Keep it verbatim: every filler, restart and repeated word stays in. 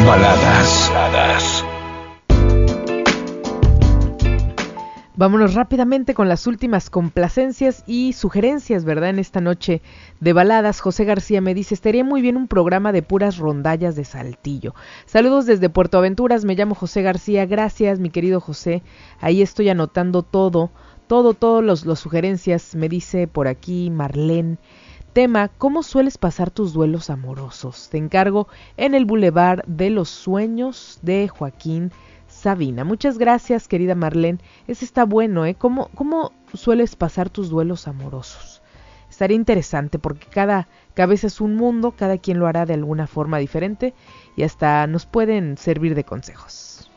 Baladas. Baladas. Vámonos rápidamente con las últimas complacencias y sugerencias, ¿verdad? En esta noche de baladas, José García me dice, estaría muy bien un programa de puras rondallas de Saltillo. Saludos desde Puerto Aventuras, me llamo José García, gracias mi querido José, ahí estoy anotando todo, todo, todos los, los sugerencias, me dice por aquí Marlene. Tema, ¿cómo sueles pasar tus duelos amorosos? Te encargo en el Boulevard de los Sueños de Joaquín Sabina. Muchas gracias, querida Marlene. Ese está bueno, ¿eh? ¿Cómo, cómo sueles pasar tus duelos amorosos? Estaría interesante porque cada cabeza es un mundo, cada quien lo hará de alguna forma diferente y hasta nos pueden servir de consejos.